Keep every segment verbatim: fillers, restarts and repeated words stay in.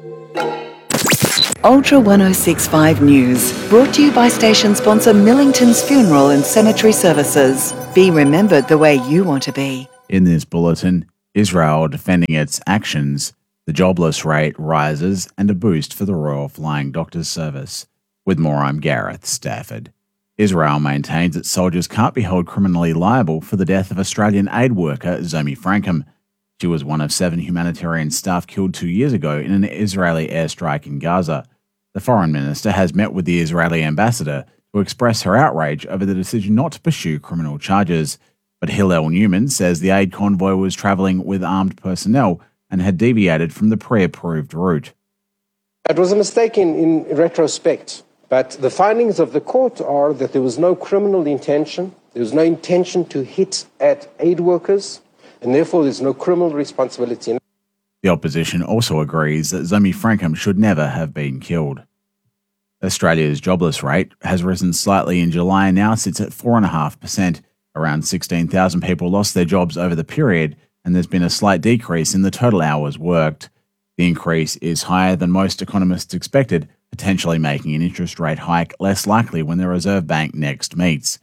Ultra one oh six point five News, brought to you by station sponsor Millington's Funeral and Cemetery Services. Be remembered the way you want to be. In this bulletin, Israel defending its actions, the jobless rate rises, and a boost for the Royal Flying Doctors Service. With more, I'm Gareth Stafford. Israel maintains its soldiers can't be held criminally liable for the death of Australian aid worker Zomi Frankham. She was one of seven humanitarian staff killed two years ago in an Israeli airstrike in Gaza. The Foreign Minister has met with the Israeli ambassador to express her outrage over the decision not to pursue criminal charges. But Hillel Newman says the aid convoy was travelling with armed personnel and had deviated from the pre-approved route. It was a mistake in, in retrospect, but the findings of the court are that there was no criminal intention, there was no intention to hit at aid workers, and therefore there's no criminal responsibility. The opposition also agrees that Zomi Frankham should never have been killed. Australia's jobless rate has risen slightly in July and now sits at four point five percent. Around sixteen thousand people lost their jobs over the period, and there's been a slight decrease in the total hours worked. The increase is higher than most economists expected, potentially making an interest rate hike less likely when the Reserve Bank next meets.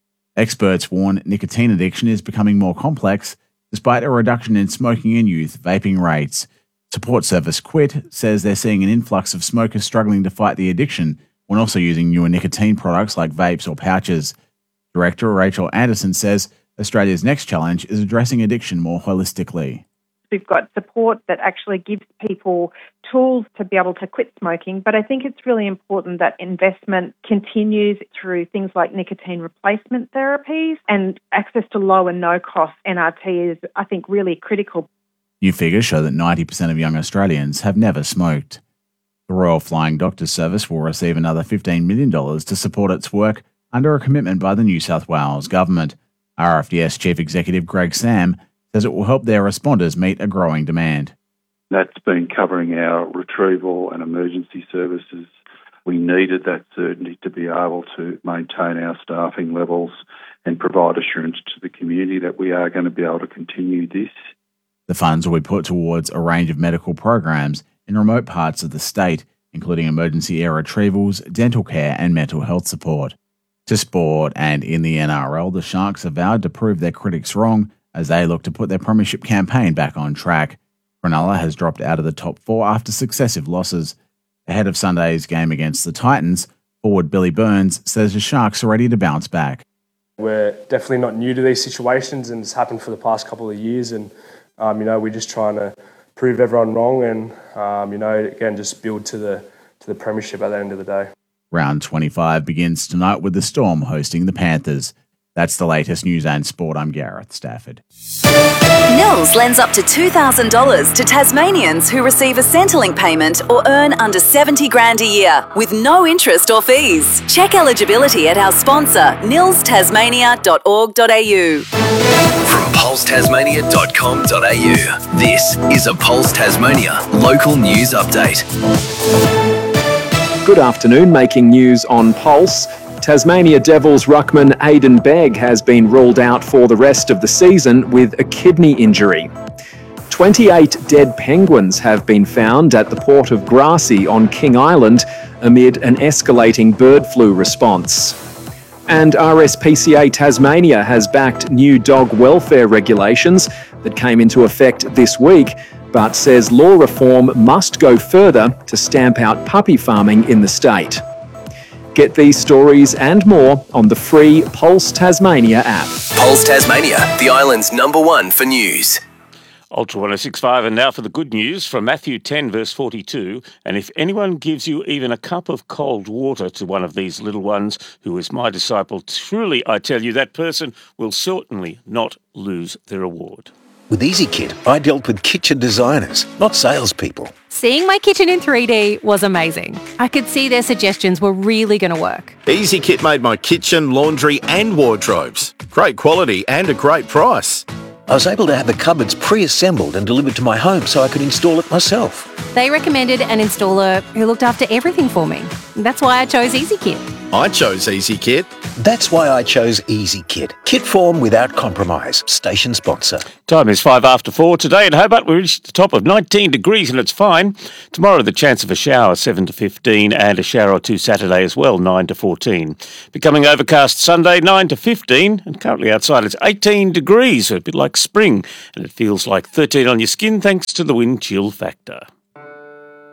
Experts warn nicotine addiction is becoming more complex, despite a reduction in smoking and youth vaping rates. Support service Quit says they're seeing an influx of smokers struggling to fight the addiction when also using newer nicotine products like vapes or pouches. Director Rachel Anderson says Australia's next challenge is addressing addiction more holistically. We've got support that actually gives people tools to be able to quit smoking, but I think it's really important that investment continues through things like nicotine replacement therapies, and access to low and no-cost N R T is, I think, really critical. New figures show that ninety percent of young Australians have never smoked. The Royal Flying Doctors Service will receive another fifteen million dollars to support its work under a commitment by the New South Wales Government. R F D S Chief Executive Greg Sam says it will help their responders meet a growing demand. That's been covering our retrieval and emergency services. We needed that certainty to be able to maintain our staffing levels and provide assurance to the community that we are going to be able to continue this. The funds will be put towards a range of medical programs in remote parts of the state, including emergency air retrievals, dental care and mental health support. To sport, and in the N R L, the Sharks have vowed to prove their critics wrong as they look to put their premiership campaign back on track. Cronulla has dropped out of the top four after successive losses. Ahead of Sunday's game against the Titans, forward Billy Burns says the Sharks are ready to bounce back. We're definitely not new to these situations, and it's happened for the past couple of years, and um, you know, we're just trying to prove everyone wrong and um, you know, again, just build to the to the premiership at the end of the day. Round twenty-five begins tonight with the Storm hosting the Panthers. That's the latest news and sport. I'm Gareth Stafford. Nils lends up to two thousand dollars to Tasmanians who receive a Centrelink payment or earn under seventy grand a year with no interest or fees. Check eligibility at our sponsor, nils tasmania dot org dot a u. From pulse tasmania dot com dot a u, this is a Pulse Tasmania local news update. Good afternoon, making news on Pulse. Tasmania Devils ruckman Aidan Begg has been ruled out for the rest of the season with a kidney injury. twenty-eight dead penguins have been found at the port of Grassy on King Island amid an escalating bird flu response. And R S P C A Tasmania has backed new dog welfare regulations that came into effect this week, but says law reform must go further to stamp out puppy farming in the state. Get these stories and more on the free Pulse Tasmania app. Pulse Tasmania, the island's number one for news. Ultra one oh six point five, and now for the good news from Matthew ten, verse forty-two. And if anyone gives you even a cup of cold water to one of these little ones who is my disciple, truly I tell you, that person will certainly not lose their reward. With EasyKit, I dealt with kitchen designers, not salespeople. Seeing my kitchen in three D was amazing. I could see their suggestions were really going to work. EasyKit made my kitchen, laundry and wardrobes. Great quality and a great price. I was able to have the cupboards pre-assembled and delivered to my home so I could install it myself. They recommended an installer who looked after everything for me. That's why I chose EasyKit. I chose EasyKit. That's why I chose Easy Kit. Kit form without compromise. Station sponsor. Time is five after four. Today in Hobart, we reached the top of nineteen degrees and it's fine. Tomorrow, the chance of a shower, seven to fifteen, and a shower or two Saturday as well, nine to fourteen. Becoming overcast Sunday, nine to fifteen, and currently outside it's eighteen degrees, so a bit like spring, and it feels like thirteen on your skin thanks to the wind chill factor.